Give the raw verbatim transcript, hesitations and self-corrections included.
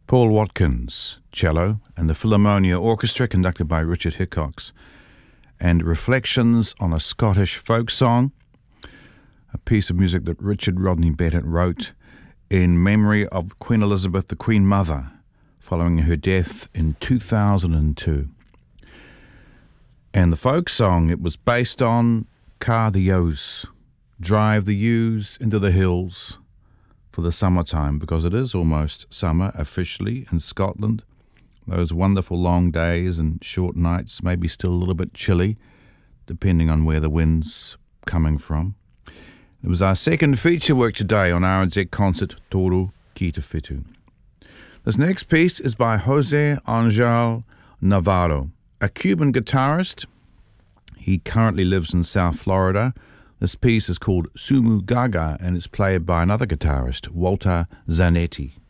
Paul Watkins, cello, and the Philharmonia Orchestra conducted by Richard Hickox, and Reflections on a Scottish Folk Song, a piece of music that Richard Rodney Bennett wrote in memory of Queen Elizabeth, the Queen Mother, following her death in two thousand two. And the folk song it was based on Car the Ewes, Drive the Ewes into the Hills for the summertime, because it is almost summer officially in Scotland. Those wonderful long days and short nights, maybe still a little bit chilly, depending on where the wind's coming from. It was our second feature work today on R N Z Concert Toru Ki Te Whetū. This next piece is by Jose Angel Navarro, a Cuban guitarist. He currently lives in South Florida. This piece is called Sumu Gaga and it's played by another guitarist, Walter Zanetti.